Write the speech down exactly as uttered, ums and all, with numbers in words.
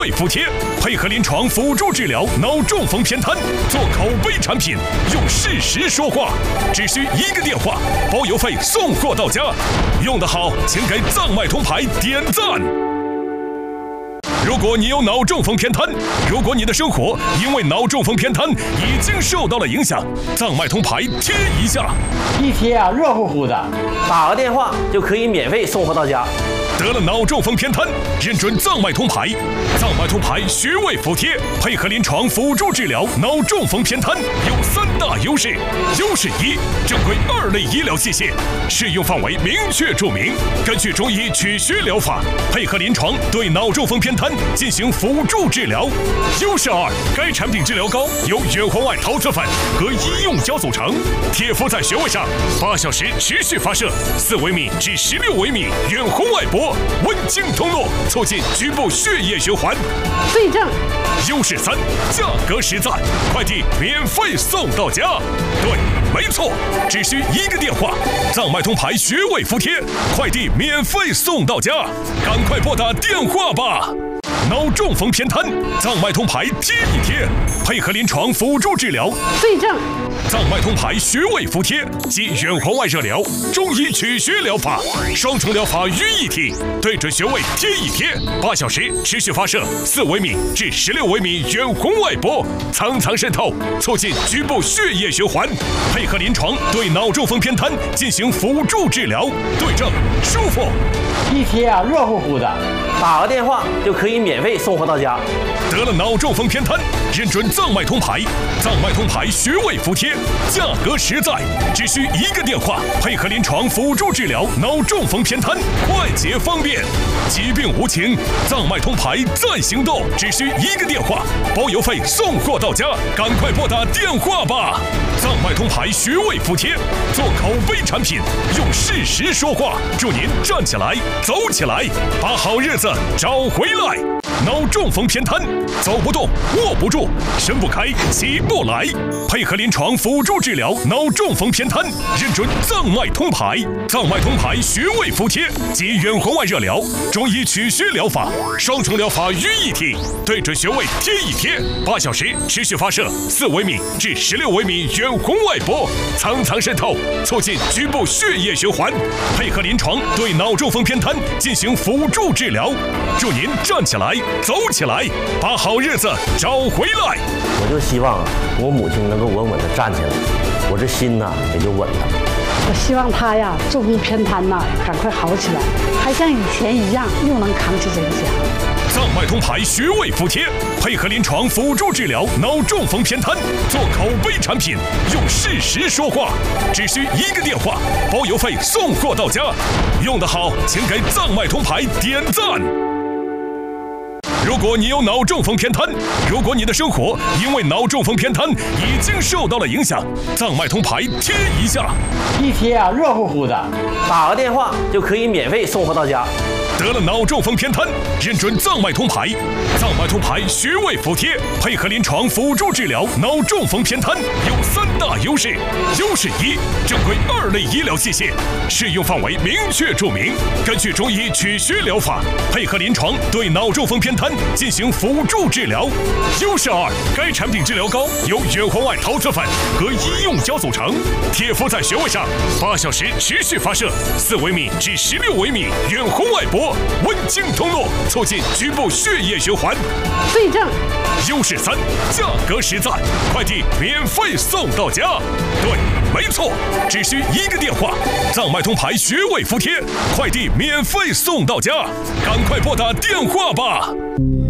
服帖，配合临床辅助治疗脑中风偏瘫，做口碑产品，用事实说话，只需一个电话，包邮费送货到家。用得好，请给藏脉通牌点赞。如果你有脑中风偏瘫，如果你的生活因为脑中风偏瘫已经受到了影响，藏脉通牌贴一下， 一贴啊，热乎乎的， 打个电话就可以免费送货到家。 得了脑中风偏瘫，认准藏脉通牌，藏脉通牌穴位服帖，配合临床辅助治疗脑中风偏瘫，有三大优势。优势一，正规二类医疗器械，适用范围明确注明，根据中医取穴疗法，配合临床对脑中风偏瘫进行辅助治疗。优势二，该产品治疗膏由远红外陶瓷粉和医用胶组成，贴敷在穴位上，八小时持续发射四微米至十六微米远红外波。温经通络，促进局部血液循环。 对症。 优势三，价格实在，快递免费送到家。对，没错，只需一个电话，藏脉通牌穴位服帖，快递免费送到家，赶快拨打电话吧。脑中风偏瘫，藏脉通牌贴一贴，配合临床辅助治疗。 对症。 藏脉通牌穴位服帖及远红外热疗、中医取穴疗法，双重疗法于一体，对准穴位贴一贴，八小时持续发射四微米至十六微米远红外波，层层渗透，促进局部血液循环，配合临床对脑中风偏瘫进行辅助治疗，对症舒服。 一贴啊，热乎乎的， 打个电话就可以免费送货到家。 得了脑中风偏瘫，认准藏脉通牌，藏脉通牌穴位服帖，价格实在，只需一个电话，配合临床辅助治疗脑中风偏瘫，快捷方便。疾病无情，藏脉通牌在行动，只需一个电话，包邮费送货到家，赶快拨打电话吧。藏脉通牌穴位服帖，做口碑产品，用事实说话，祝您站起来，走起来，把好日子找回来。脑中风偏瘫，走不动，握不住，伸不开，起不来，配合临床辅助治疗脑中风偏瘫，认准藏脉通牌，藏脉通牌穴位服帖及远红外热疗、中医取穴疗法，双重疗法于一体，对准穴位贴一贴，八小时持续发射四微米至十六微米远红外波，层层渗透，促进局部血液循环，配合临床对脑中风偏瘫进行辅助治疗，祝您站起来，走起来，把好日子找回来。 我就希望我母亲能够稳稳地站起来，我这心呐也就稳了。 我希望他呀，中风偏瘫呐，赶快好起来，还像以前一样，又能扛起这个家。 藏脉通牌穴位服帖，配合临床辅助治疗脑中风偏瘫，做口碑产品，用事实说话，只需一个电话，包邮费送货到家。用得好，请给藏脉通牌点赞。如果你有脑中风偏瘫，如果你的生活因为脑中风偏瘫已经受到了影响，藏脉通牌贴一下， 一贴啊，热乎乎的， 打个电话就可以免费送货到家。 得了脑中风偏瘫，认准藏脉通牌，藏脉通牌穴位服帖，配合临床辅助治疗脑中风偏瘫，有三大优势。优势一，正规二类医疗器械，适用范围明确注明，根据中医取穴疗法，配合临床对脑中风偏瘫进行辅助治疗。优势二，该产品治疗膏由远红外陶瓷粉和医用胶组成，贴敷在穴位上，八小时持续发射四微米至十六微米远红外波，温经通络，促进局部血液循环。 对症。 优势三，价格实在，快递免费送到家。对，没错，只需一个电话，藏脉通牌穴位服帖，快递免费送到家，赶快拨打电话吧。